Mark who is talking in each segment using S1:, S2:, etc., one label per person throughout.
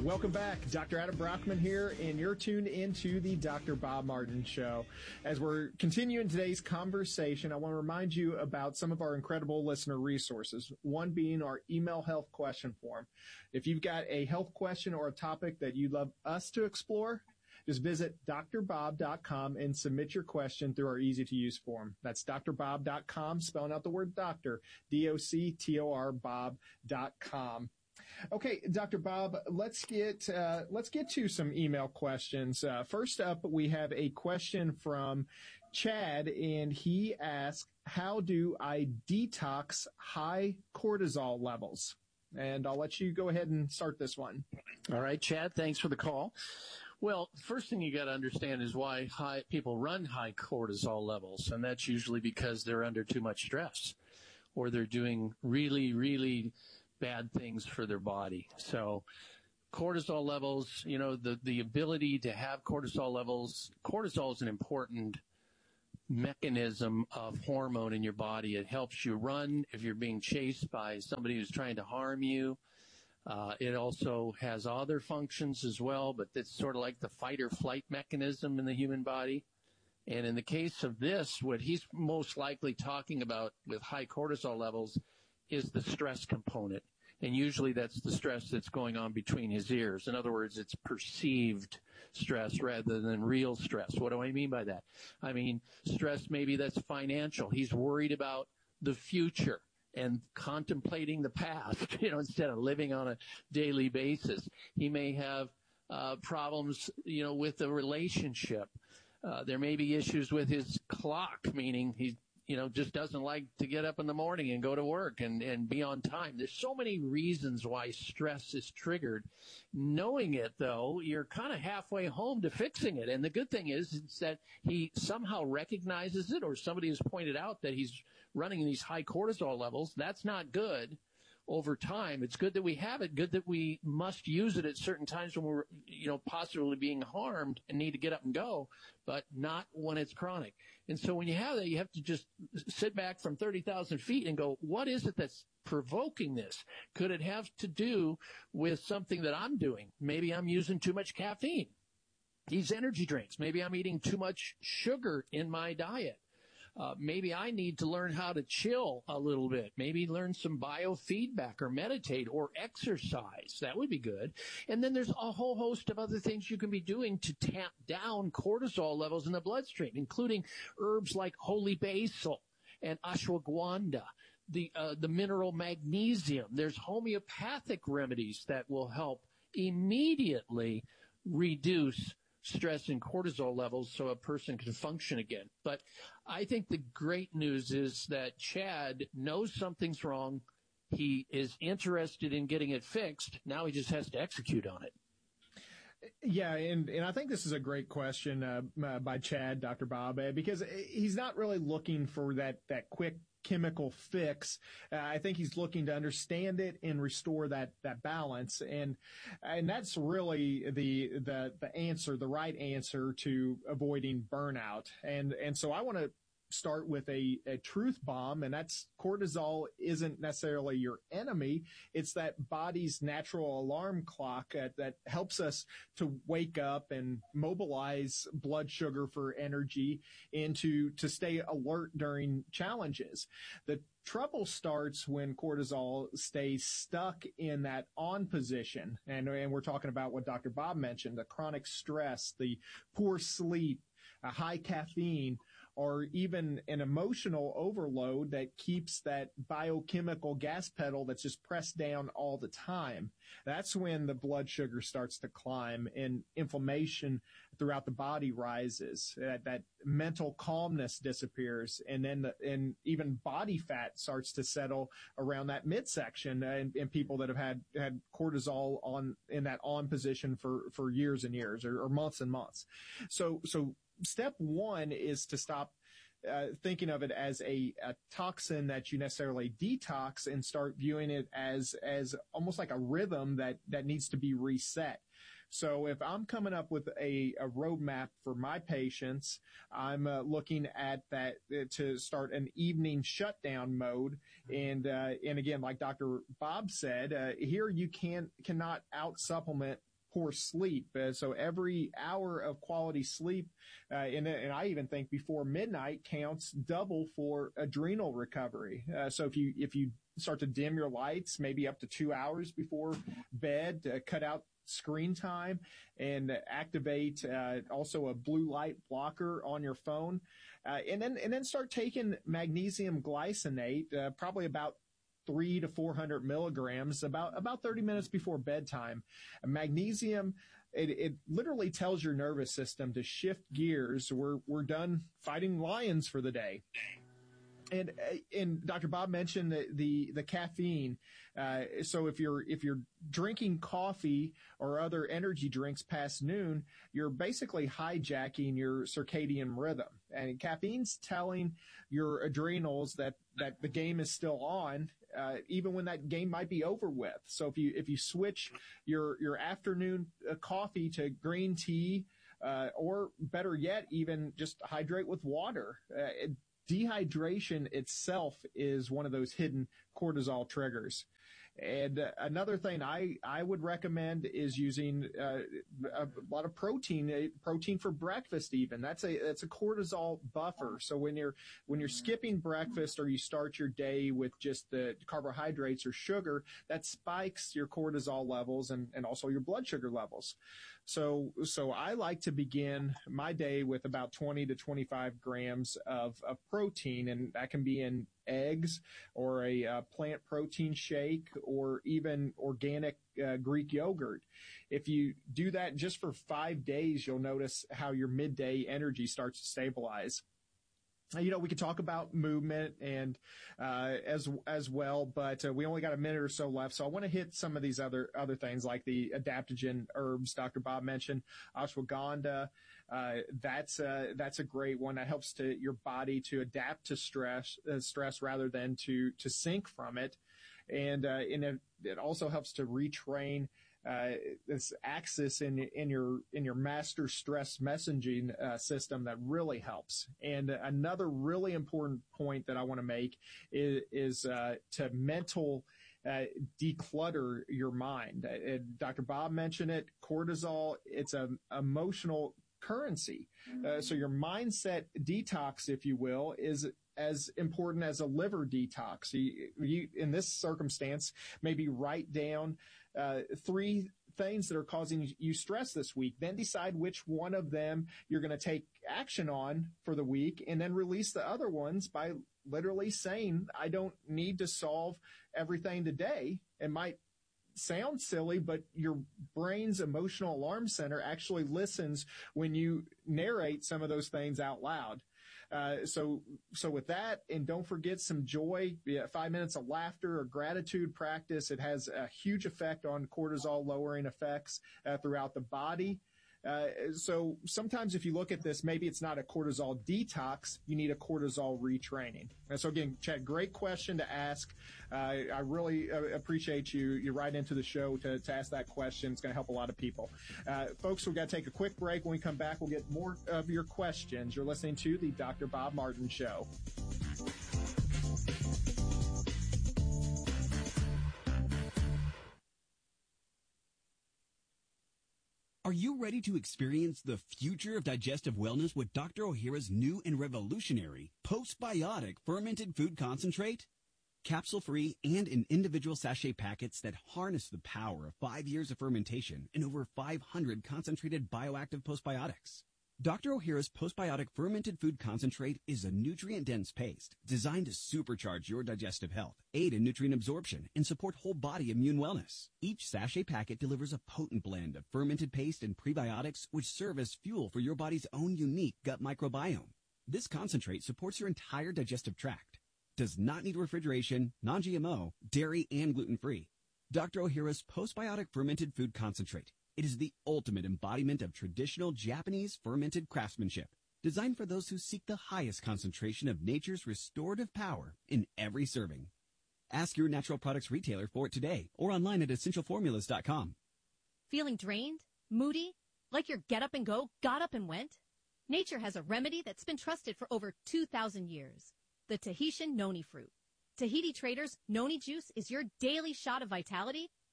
S1: Welcome back. Dr. Adam Brockman here, and you're tuned into the Dr. Bob Martin Show. As we're continuing today's conversation, I want to remind you about some of our incredible listener resources, one being our email health question form. If you've got a health question or a topic that you'd love us to explore, just visit drbob.com and submit your question through our easy-to-use form. That's drbob.com, spelling out the word doctor, D-O-C-T-O-R, bob.com. Okay, Dr. Bob, let's get to some email questions. First up, we have a question from Chad, and he asks, how do I detox high cortisol levels? And I'll let you go ahead and start this one.
S2: All right, Chad, thanks for the call. Well, first thing you got to understand is why people run high cortisol levels, and that's usually because they're under too much stress or they're doing really, really bad things for their body. So cortisol levels, the ability to have cortisol levels, cortisol is an important mechanism of hormone in your body. It helps you run if you're being chased by somebody who's trying to harm you. It also has other functions as well, but it's sort of like the fight or flight mechanism in the human body. And in the case of this, what he's most likely talking about with high cortisol levels is the stress component. And usually that's the stress that's going on between his ears. In other words, it's perceived stress rather than real stress. What do I mean by that? I mean, stress maybe that's financial. He's worried about the future and contemplating the past, instead of living on a daily basis. He may have problems, with the relationship. There may be issues with his clock, meaning he just doesn't like to get up in the morning and go to work and be on time. There's so many reasons why stress is triggered. Knowing it, though, you're kind of halfway home to fixing it. And the good thing is that he somehow recognizes it, or somebody has pointed out that he's running these high cortisol levels. That's not good. Over time, it's good that we have it, good that we must use it at certain times when we're, possibly being harmed and need to get up and go, but not when it's chronic. And so when you have that, you have to just sit back from 30,000 feet and go, what is it that's provoking this? Could it have to do with something that I'm doing? Maybe I'm using too much caffeine. These energy drinks. Maybe I'm eating too much sugar in my diet. Maybe I need to learn how to chill a little bit. Maybe learn some biofeedback or meditate or exercise. That would be good. And then there's a whole host of other things you can be doing to tamp down cortisol levels in the bloodstream, including herbs like holy basil and ashwagandha, the mineral magnesium. There's homeopathic remedies that will help immediately reduce stress and cortisol levels so a person can function again. But I think the great news is that Chad knows something's wrong. He is interested in getting it fixed. Now he just has to execute on it.
S1: Yeah, and I think this is a great question by Chad, Dr. Bob, because he's not really looking for that quick chemical fix. I think he's looking to understand it and restore that balance, and that's really the answer, the right answer to avoiding burnout. And so I want to start with a truth bomb, and that's cortisol isn't necessarily your enemy. It's that body's natural alarm clock that helps us to wake up and mobilize blood sugar for energy and to stay alert during challenges. The trouble starts when cortisol stays stuck in that on position. And we're talking about what Dr. Bob mentioned, the chronic stress, the poor sleep, a high caffeine, or even an emotional overload that keeps that biochemical gas pedal that's just pressed down all the time. That's when the blood sugar starts to climb and inflammation throughout the body rises. That mental calmness disappears, and then even body fat starts to settle around that midsection in people that have had cortisol in that on position for years and years or months and months. So step one is to stop thinking of it as a toxin that you necessarily detox and start viewing it as almost like a rhythm that needs to be reset. So if I'm coming up with a roadmap for my patients, I'm looking at that to start an evening shutdown mode. And again, like Dr. Bob said, here you cannot out supplement poor sleep. So every hour of quality sleep, and I even think before midnight counts double for adrenal recovery. So if you start to dim your lights, maybe up to 2 hours before bed, cut out screen time and activate also a blue light blocker on your phone, and then start taking magnesium glycinate, probably about 300 to 400 milligrams, about 30 minutes before bedtime. Magnesium, it literally tells your nervous system to shift gears. We're done fighting lions for the day. And Dr. Bob mentioned the caffeine. So if you're drinking coffee or other energy drinks past noon, you're basically hijacking your circadian rhythm. And caffeine's telling your adrenals that the game is still on, even when that game might be over with. So if you switch your afternoon coffee to green tea, or better yet, even just hydrate with water. Dehydration itself is one of those hidden cortisol triggers. And another thing I would recommend is using a lot of protein for breakfast even. That's a cortisol buffer. So when you're skipping breakfast or you start your day with just the carbohydrates or sugar, that spikes your cortisol levels and also your blood sugar levels. So I like to begin my day with about 20 to 25 grams of protein, and that can be in eggs or a plant protein shake or even organic Greek yogurt. If you do that just for 5 days, you'll notice how your midday energy starts to stabilize. We could talk about movement and as well, but we only got a minute or so left. So I want to hit some of these other things like the adaptogen herbs Dr. Bob mentioned, ashwagandha. That's a great one that helps your body to adapt to stress rather than to sink from it, and it also helps to retrain this axis in your master stress messaging system that really helps. And another really important point that I want to make is to mental declutter your mind. Dr. Bob mentioned it. Cortisol, it's an emotional currency. So your mindset detox, if you will, is as important as a liver detox. You in this circumstance, maybe write down 3 things that are causing you stress this week, then decide which one of them you're going to take action on for the week, and then release the other ones by literally saying, I don't need to solve everything today. It might sound silly, but your brain's emotional alarm center actually listens when you narrate some of those things out loud. So with that, and don't forget some joy, 5 minutes of laughter or gratitude practice. It has a huge effect on cortisol lowering effects throughout the body. So sometimes if you look at this, maybe it's not a cortisol detox, you need a cortisol retraining. And so again, Chad, great question to ask. I really appreciate you writing into the show to ask that question. It's going to help a lot of people. Folks, we've got to take a quick break. When we come back, we'll get more of your questions. You're listening to the Dr. Bob Martin Show.
S3: Are you ready to experience the future of digestive wellness with Dr. Ohhira's new and revolutionary postbiotic fermented food concentrate? Capsule-free and in individual sachet packets that harness the power of 5 years of fermentation and over 500 concentrated bioactive postbiotics. Dr. Ohhira's postbiotic fermented food concentrate is a nutrient-dense paste designed to supercharge your digestive health, aid in nutrient absorption, and support whole body immune wellness. Each sachet packet delivers a potent blend of fermented paste and prebiotics which serve as fuel for your body's own unique gut microbiome. This concentrate supports your entire digestive tract, does not need refrigeration, non-GMO, dairy, and gluten-free. Dr. Ohhira's postbiotic fermented food concentrate. It is the ultimate embodiment of traditional Japanese fermented craftsmanship, designed for those who seek the highest concentration of nature's restorative power in every serving. Ask your natural products retailer for it today or online at essentialformulas.com.
S4: Feeling drained? Moody? Like your get up and go got up and went? Nature has a remedy that's been trusted for over 2,000 years. The Tahitian noni fruit. Tahiti Traders Noni Juice is your daily shot of vitality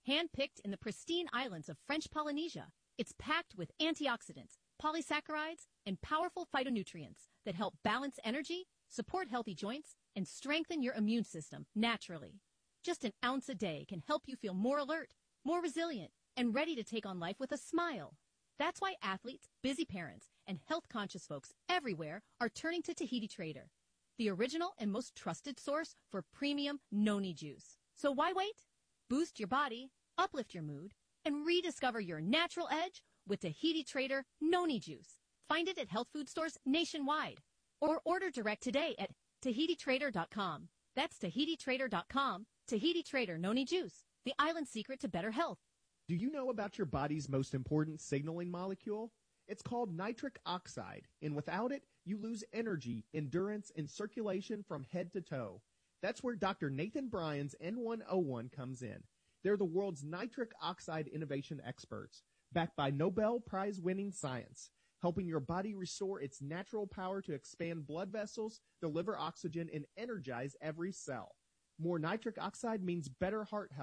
S4: Hand-picked in the pristine islands of French Polynesia, it's packed with antioxidants, polysaccharides, and powerful phytonutrients that help balance energy, support healthy joints, and strengthen your immune system naturally. Just an ounce a day can help you feel more alert, more resilient, and ready to take on life with a smile. That's why athletes, busy parents, and health-conscious folks everywhere are turning to Tahiti Trader, the original and most trusted source for premium noni juice. So why wait? Boost your body, uplift your mood, and rediscover your natural edge with Tahiti Trader Noni Juice. Find it at health food stores nationwide or order direct today at TahitiTrader.com. That's TahitiTrader.com. Tahiti Trader Noni Juice, the island secret to better health.
S5: Do you know about your body's most important signaling molecule? It's called nitric oxide, and without it, you lose energy, endurance, and circulation from head to toe. That's where Dr. Nathan Bryan's N101 comes in. They're the world's nitric oxide innovation experts, backed by Nobel Prize-winning science, helping your body restore its natural power to expand blood vessels, deliver oxygen, and energize every cell. More nitric oxide means better heart health,